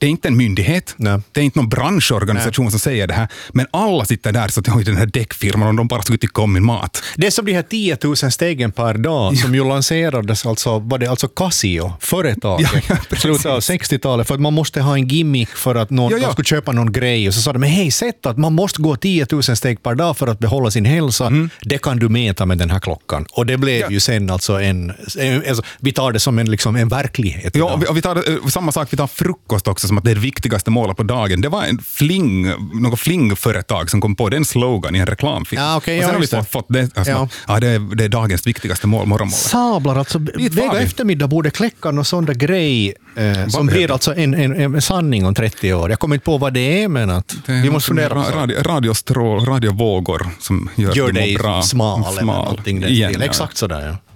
Det är inte en myndighet. Nej. Det är inte någon branschorganisation som säger det här. Men alla sitter där så att jag har den här däckfirman och de bara skulle tycka om min mat. Det är som de här 10 000 stegen per dag som ju lanserades, var det alltså Casio, företaget, slutet av 60-talet, för att man måste ha en gimmick för att någon skulle köpa någon grej, och så sa de, men hej, sätt att man måste gå 10 000 steg per dag för att behålla sin hälsa, det kan du mäta med den här klockan. Och det blev ju sen alltså vi tar det som en verklighet. Ja, och vi tar samma sak, vi tar frukost också som att det är det viktigaste målet på dagen. Det var något flingföretag som kom på den slogan i en reklamfilm. Ja, okay, och sen har vi fått det, alltså, det är dagens viktigaste morgonmål. Sablar, alltså vecka eftermiddag borde kläcka någon sån där grej som blir alltså en sanning om 30 år. Jag kommer inte på vad det är, men att vi måste fundera radiostrål, radiovågor som gör dig bra. smal eller någonting. Exakt sådär, ja.